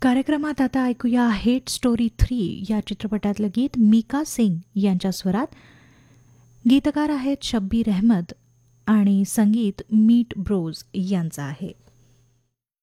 कार्यक्रमात आता ऐकूया हेट स्टोरी 3 या चित्रपटातलं गीत मिका सिंग यांच्या स्वरात. गीतकार आहेत शब्बीर अहमद आणि संगीत मीट ब्रोज यांचं आहे.